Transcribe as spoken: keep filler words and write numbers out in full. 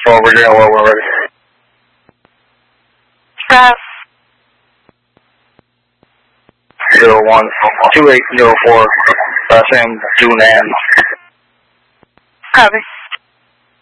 four, Virginia, well, we're ready. Press. Zero one two eight zero four, last name Dunan. Copy.